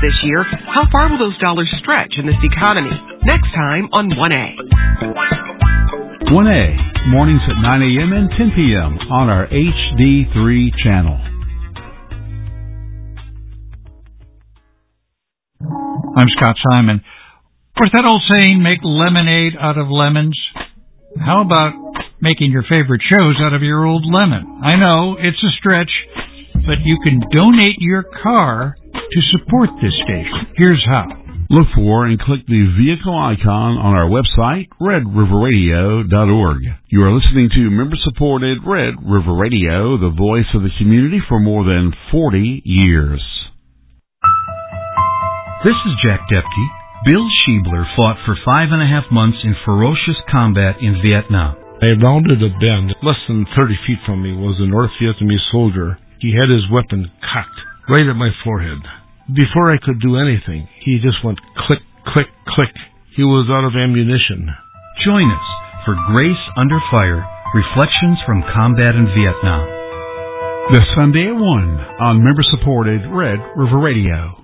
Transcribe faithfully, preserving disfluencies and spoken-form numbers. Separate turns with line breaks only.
this year. How far will those dollars stretch in this economy? Next time on one A.
one A, mornings at nine a.m. and ten p.m. on our H D three channel.
I'm Scott Simon. Of course, that old saying, make lemonade out of lemons. How about making your favorite shows out of your old lemon? I know, it's a stretch, but you can donate your car to support this station. Here's how.
Look for and click the vehicle icon on our website, red river radio dot org. You are listening to member-supported Red River Radio, the voice of the community for more than forty years.
This is Jack Depke. Bill Schiebler fought for five and a half months in ferocious combat in Vietnam.
I rounded a bend. Less than thirty feet from me was a North Vietnamese soldier. He had his weapon cocked right at my forehead. Before I could do anything, he just went click, click, click. He was out of ammunition.
Join us for Grace Under Fire, Reflections from Combat in Vietnam.
This Sunday at one on member-supported Red River Radio.